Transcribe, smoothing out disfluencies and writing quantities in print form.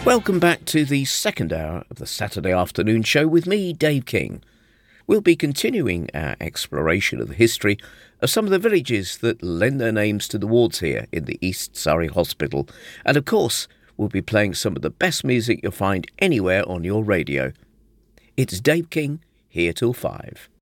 Welcome back to the second hour of the Saturday afternoon show with me, Dave King. We'll be continuing our exploration of the history of some of the villages that lend their names to the wards here in the East Surrey Hospital. And of course, we'll be playing some of the best music you'll find anywhere on your radio. It's Dave King, here till 5.